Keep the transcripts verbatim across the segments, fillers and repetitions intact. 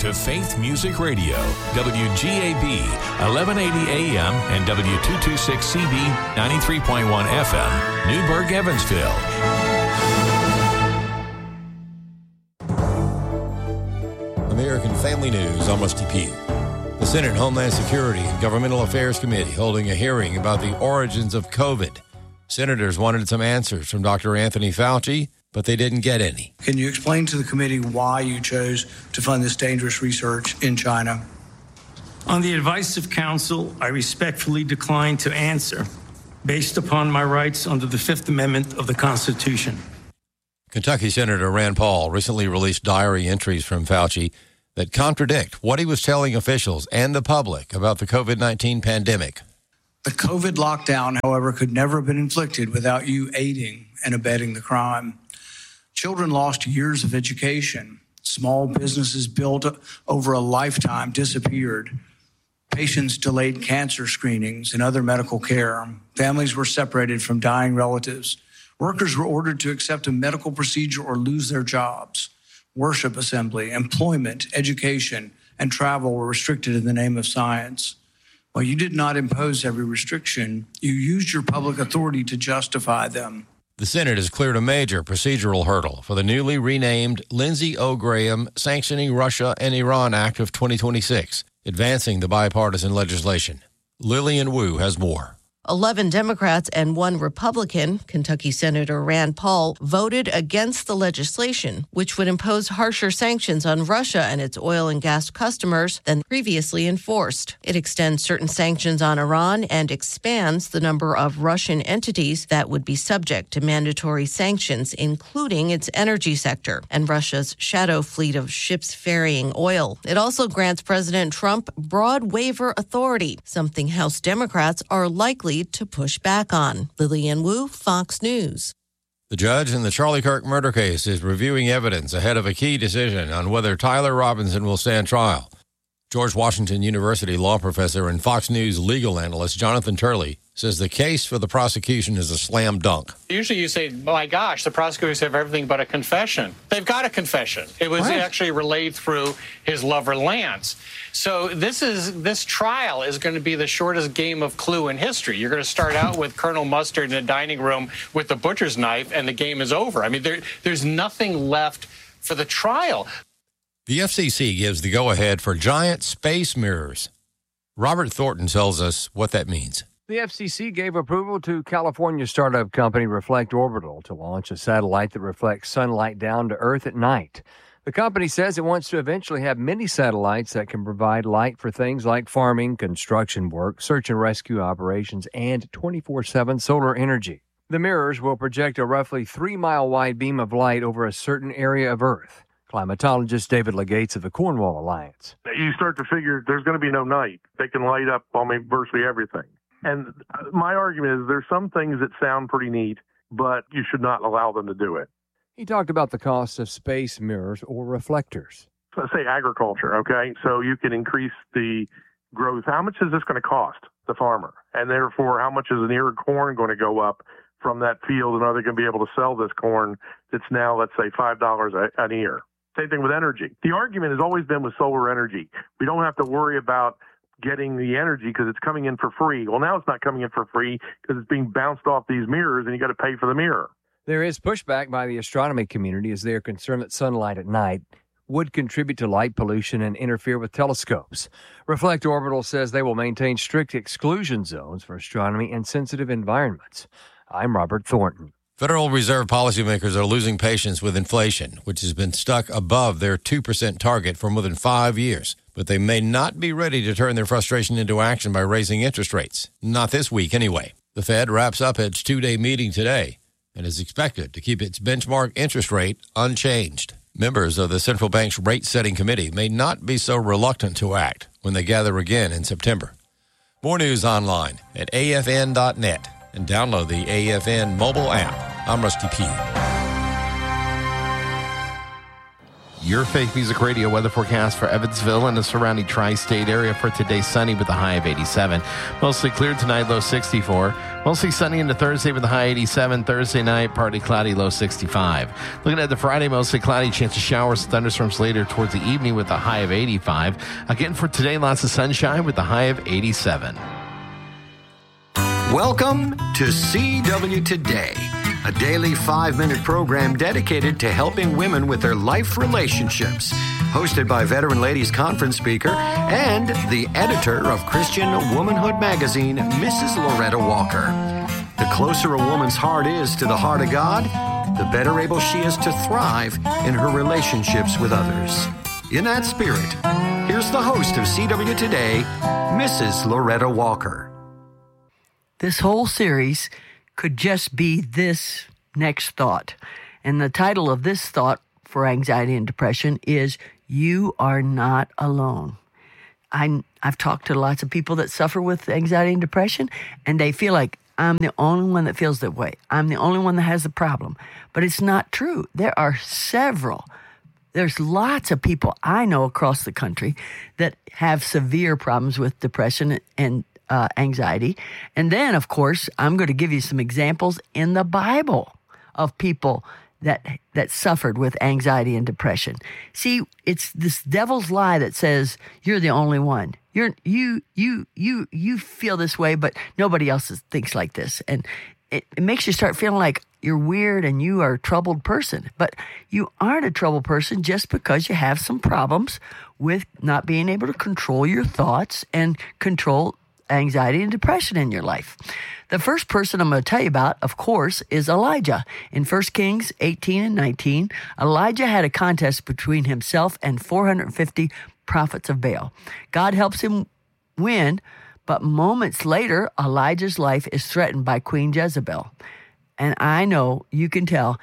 to Faith Music Radio, W G A B, eleven eighty A M and W two twenty-six C B, ninety-three point one F M, Newburgh, Evansville. American Family News, I'm Rusty Pugh. The Senate Homeland Security and Governmental Affairs Committee holding a hearing about the origins of COVID. Senators wanted some answers from Doctor Anthony Fauci, but they didn't get any. Can you explain to the committee why you chose to fund this dangerous research in China? On the advice of counsel, I respectfully decline to answer based upon my rights under the Fifth Amendment of the Constitution. Kentucky Senator Rand Paul recently released diary entries from Fauci that contradict what he was telling officials and the public about the COVID nineteen pandemic. The COVID lockdown, however, could never have been inflicted without you aiding and abetting the crime. Children lost years of education. Small businesses built over a lifetime disappeared. Patients delayed cancer screenings and other medical care. Families were separated from dying relatives. Workers were ordered to accept a medical procedure or lose their jobs. Worship assembly, employment, education, and travel were restricted in the name of science. While you did not impose every restriction, you used your public authority to justify them. The Senate has cleared a major procedural hurdle for the newly renamed Lindsey O. Graham Sanctioning Russia and Iran Act of twenty twenty-six, advancing the bipartisan legislation. Lillian Wu has more. Eleven Democrats and one Republican, Kentucky Senator Rand Paul, voted against the legislation, which would impose harsher sanctions on Russia and its oil and gas customers than previously enforced. It extends certain sanctions on Iran and expands the number of Russian entities that would be subject to mandatory sanctions, including its energy sector and Russia's shadow fleet of ships ferrying oil. It also grants President Trump broad waiver authority, something House Democrats are likely to push back on. Lillian Wu, Fox News. The judge in the Charlie Kirk murder case is reviewing evidence ahead of a key decision on whether Tyler Robinson will stand trial. George Washington University law professor and Fox News legal analyst Jonathan Turley says the case for the prosecution is a slam dunk. Usually you say, my gosh, the prosecutors have everything but a confession. They've got a confession. It was what? actually relayed through his lover, Lance. So this is this trial is going to be the shortest game of Clue in history. You're going to start out with Colonel Mustard in a dining room with the butcher's knife, and the game is over. I mean, there, there's nothing left for the trial. The F C C gives the go-ahead for giant space mirrors. Robert Thornton tells us what that means. The F C C gave approval to California startup company Reflect Orbital to launch a satellite that reflects sunlight down to Earth at night. The company says it wants to eventually have many satellites that can provide light for things like farming, construction work, search and rescue operations, and twenty-four seven solar energy. The mirrors will project a roughly three-mile wide beam of light over a certain area of Earth. Climatologist David Legates of the Cornwall Alliance. You start to figure there's going to be no night. They can light up almost virtually everything. And my argument is there's some things that sound pretty neat, but you should not allow them to do it. He talked about the cost of space mirrors or reflectors. Let's say agriculture, okay? So you can increase the growth. How much is this going to cost the farmer? And therefore, how much is an ear of corn going to go up from that field? And are they going to be able to sell this corn that's now, let's say, five dollars an ear? Same thing with energy. The argument has always been with solar energy. We don't have to worry about getting the energy because it's coming in for free. Well, now it's not coming in for free because it's being bounced off these mirrors and you got to pay for the mirror. There is pushback by the astronomy community as they are concerned that sunlight at night would contribute to light pollution and interfere with telescopes. Reflect Orbital says they will maintain strict exclusion zones for astronomy and sensitive environments. I'm Robert Thornton. Federal Reserve policymakers are losing patience with inflation, which has been stuck above their two percent target for more than five years. But they may not be ready to turn their frustration into action by raising interest rates. Not this week, anyway. The Fed wraps up its two-day meeting today and is expected to keep its benchmark interest rate unchanged. Members of the central bank's rate-setting committee may not be so reluctant to act when they gather again in September. More news online at A F N dot net. And download the A F N mobile app. I'm Rusty Pugh. Your Faith Music Radio weather forecast for Evansville and the surrounding tri-state area for today. Sunny with a high of eighty-seven. Mostly clear tonight, low sixty-four. Mostly sunny into Thursday with a high eighty-seven. Thursday night, partly cloudy, low sixty-five. Looking at the Friday, mostly cloudy, chance of showers and thunderstorms later towards the evening with a high of eighty-five. Again, for today, lots of sunshine with a high of eighty-seven. Welcome to C W Today, a daily five-minute program dedicated to helping women with their life relationships. Hosted by Veteran Ladies Conference speaker and the editor of Christian Womanhood magazine, Missus Loretta Walker. The closer a woman's heart is to the heart of God, the better able she is to thrive in her relationships with others. In that spirit, here's the host of C W Today, Missus Loretta Walker. This whole series could just be this next thought. And the title of this thought for anxiety and depression is, You Are Not Alone. I, I've talked to lots of people that suffer with anxiety and depression, and they feel like, I'm the only one that feels that way. I'm the only one that has the problem. But it's not true. There are several. There's lots of people I know across the country that have severe problems with depression and Uh, anxiety. And then, of course, I'm going to give you some examples in the Bible of people that that suffered with anxiety and depression. See, it's this devil's lie that says you're the only one. You're you you you you feel this way, but nobody else is, thinks like this, and it, it makes you start feeling like you're weird and you are a troubled person. But you aren't a troubled person just because you have some problems with not being able to control your thoughts and control anxiety and depression in your life. The first person I'm going to tell you about, of course, is Elijah. In First Kings eighteen and nineteen, Elijah had a contest between himself and four hundred fifty prophets of Baal. God helps him win, but moments later, Elijah's life is threatened by Queen Jezebel. And I know you can tell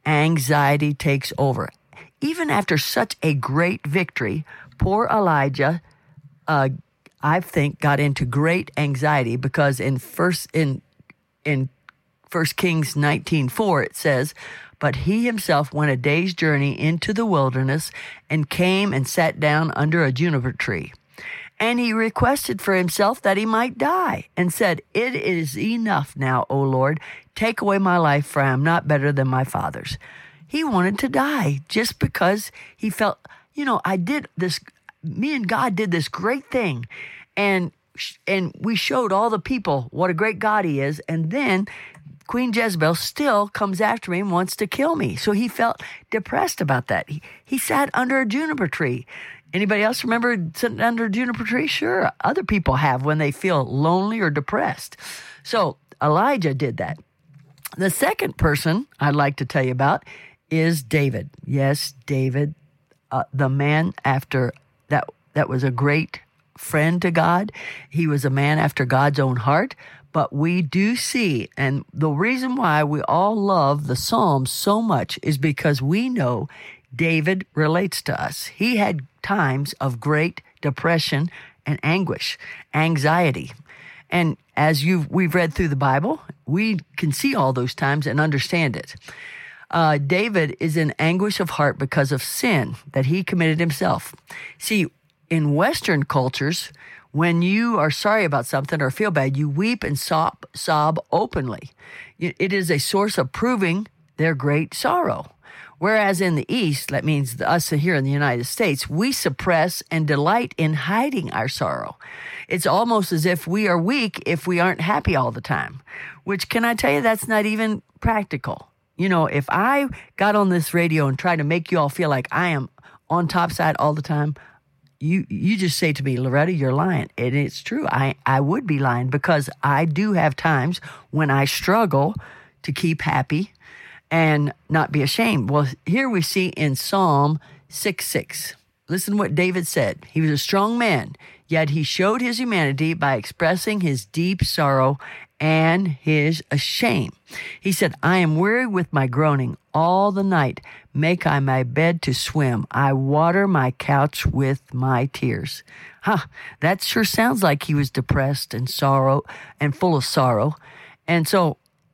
anxiety takes over. Even after such a great victory, poor Elijah uh, I think got into great anxiety because in first in in First Kings nineteen four it says, but he himself went a day's journey into the wilderness and came and sat down under a juniper tree. And he requested for himself that he might die and said, It is enough now, O Lord, take away my life, for I am not better than my fathers. He wanted to die just because he felt, you know, I did this. Me and God did this great thing, and and we showed all the people what a great God he is, and then Queen Jezebel still comes after me and wants to kill me. So he felt depressed about that. He, he sat under a juniper tree. Anybody else remember sitting under a juniper tree? Sure, other people have when they feel lonely or depressed. So Elijah did that. The second person I'd like to tell you about is David. Yes, David, uh, the man after That that was a great friend to God. He was a man after God's own heart. But we do see, and the reason why we all love the Psalms so much is because we know David relates to us. He had times of great depression and anguish, anxiety. And as you've, we've read through the Bible, we can see all those times and understand it. Uh, David is in anguish of heart because of sin that he committed himself. See, in Western cultures, when you are sorry about something or feel bad, you weep and sob, sob openly. It is a source of proving their great sorrow. Whereas in the East, that means us here in the United States, we suppress and delight in hiding our sorrow. It's almost as if we are weak if we aren't happy all the time, which, can I tell you, that's not even practical. You know, if I got on this radio and tried to make you all feel like I am on top side all the time, you you just say to me, Loretta, you're lying. And it's true. I, I would be lying because I do have times when I struggle to keep happy and not be ashamed. Well, here we see in Psalm six six. Listen to what David said. He was a strong man, yet he showed his humanity by expressing his deep sorrow and his shame. He said, I am weary with my groaning all the night. Make I my bed to swim. I water my couch with my tears. Huh, that sure sounds like he was depressed and sorrow and full of sorrow. And so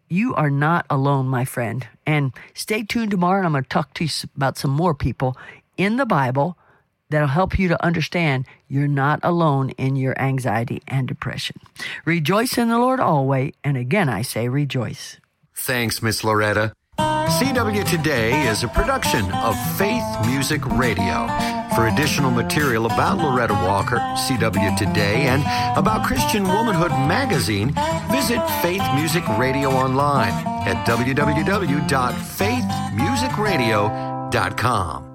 you are not alone, my friend. And stay tuned tomorrow, and I'm going to talk to you about some more people in the Bible that'll help you to understand you're not alone in your anxiety and depression. Rejoice in the Lord always, and again I say rejoice. Thanks, Miss Loretta. C W Today is a production of Faith Music Radio. For additional material about Loretta Walker, C W Today, and about Christian Womanhood Magazine, visit Faith Music Radio online at w w w dot faith music radio dot com.